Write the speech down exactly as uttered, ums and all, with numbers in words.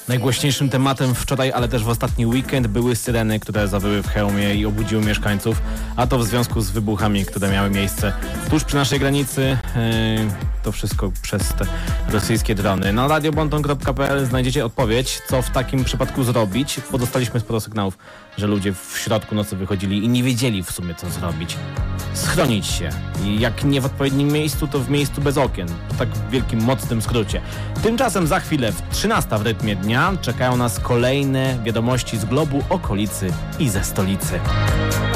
Najgłośniejszym tematem wczoraj, ale też w ostatni weekend były syreny, które zawyły w Chełmie i obudziły mieszkańców, a to w związku z wybuchami, które miały miejsce tuż przy naszej granicy. Yy, to wszystko przez te rosyjskie drony. Na radio bonton kropka p l znajdziecie odpowiedź, co w takim przypadku zrobić, bo dostaliśmy sporo sygnałów, że ludzie w środku nocy wychodzili i nie wiedzieli w sumie, co zrobić. Schronić się. I jak nie w odpowiednim miejscu, to w miejscu bez okien. W tak wielkim, mocnym skrócie. Tymczasem za chwilę w trzynasta w rytmie dnia czekają nas kolejne wiadomości z globu, okolicy i ze stolicy.